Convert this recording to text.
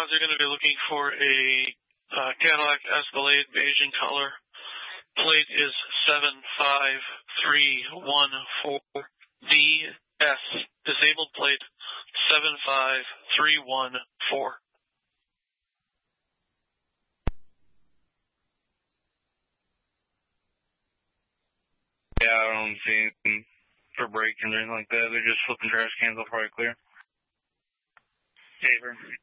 They're going to be looking for a Cadillac Escalade beige in color. Plate is 75314. DS. Disabled plate 75314. Yeah, I don't see anything for break-ins or anything like that. They're just flipping trash cans. They'll probably clear. Favor.